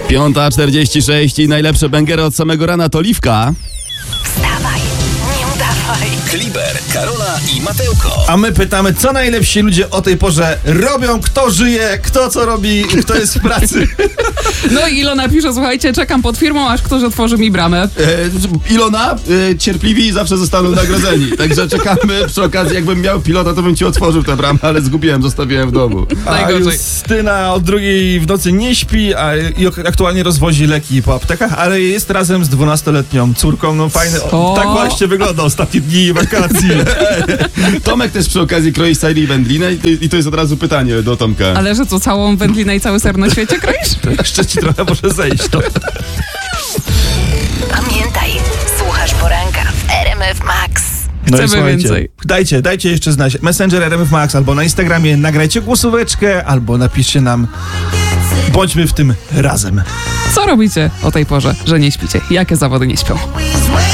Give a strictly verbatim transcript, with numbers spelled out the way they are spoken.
Piąta czterdzieści sześć i najlepsze bęgery od samego rana to Liwka. Wstawaj, nie udawaj. Kliber, Karola i Mateuko. A my pytamy, co najlepsi ludzie o tej porze robią, kto żyje, kto co robi, kto jest w pracy. No i Ilona pisze, słuchajcie, czekam pod firmą, aż ktoś otworzy mi bramę. E, Ilona, e, cierpliwi zawsze zostaną nagrodzeni. Także czekamy. Przy okazji, jakbym miał pilota, to bym ci otworzył tę bramę, ale zgubiłem, zostawiłem w domu. A Najgorzej. Justyna od drugiej w nocy nie śpi a, i ok- aktualnie rozwozi leki po aptekach, ale jest razem z dwunastoletnią córką. No fajny, Co? tak właśnie wygląda ostatnie dni wakacji. Tomek też przy okazji kroi sali i wędlinę i to, i to jest od razu pytanie do Tomka. Ale że co, całą wędlinę i cały ser na świecie kroisz? Jeszcze ci trochę może zejść. To. Pamiętaj, słuchasz poranka w R M F Max. No Chcemy i słuchajcie, więcej. Dajcie, dajcie jeszcze znać. Messenger R M F Max albo na Instagramie nagrajcie głosóweczkę, albo napiszcie nam. Bądźmy w tym razem. Co robicie o tej porze, że nie śpicie? Jakie zawody nie śpią?